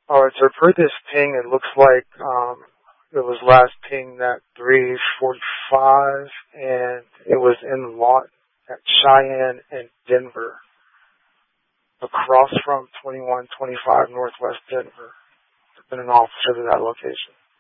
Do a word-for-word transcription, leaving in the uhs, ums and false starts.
All right, so per this ping, it looks like um, it was last pinged at three forty-five, and it was in Lawton at Cheyenne and Denver, across from twenty-one twenty-five Northwest Denver. There's been an officer to that location.